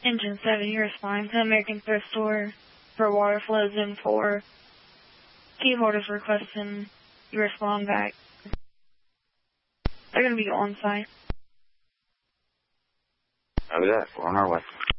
Engine 7, you respond to American Thrift Store for water flow zone 4. Key holders requesting you respond back. They're going to be on site. Over that. We're on our way.